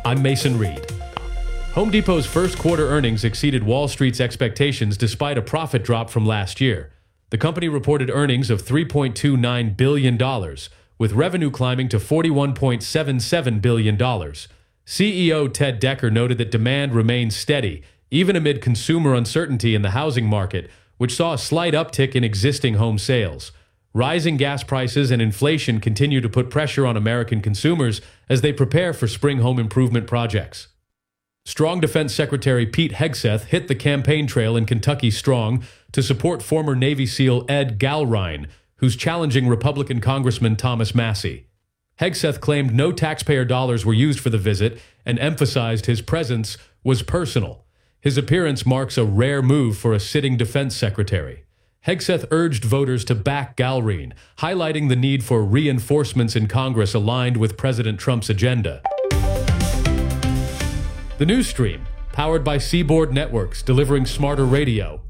I'm Mason Reed. Home Depot's first quarter earnings exceeded Wall Street's expectations despite a profit drop from last year. The company reported earnings of $3.29 billion, with revenue climbing to $41.77 billion. CEO Ted Decker noted that demand remains steady, even amid consumer uncertainty in the housing market, which saw a slight uptick in existing home sales. Rising gas prices and inflation continue to put pressure on American consumers as they prepare for spring home improvement projects. Strong Defense Secretary Pete Hegseth hit the campaign trail in Kentucky strong to support former Navy SEAL Ed Galrine, who's challenging Republican Congressman Thomas Massie. Hegseth claimed no taxpayer dollars were used for the visit and emphasized his presence was personal. His appearance marks a rare move for a sitting defense secretary. Hegseth urged voters to back Galrine, highlighting the need for reinforcements in Congress aligned with President Trump's agenda. The News Stream, powered by Seaboard Networks, delivering smarter radio.